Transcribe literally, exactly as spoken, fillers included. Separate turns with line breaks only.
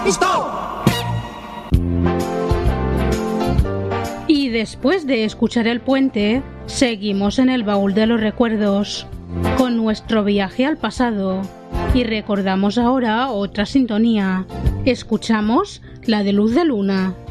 ¡Stop!
Y después de escuchar El Puente, seguimos en el baúl de los recuerdos, con nuestro viaje al pasado. Y recordamos ahora otra sintonía. Escuchamos la de Luz de Luna.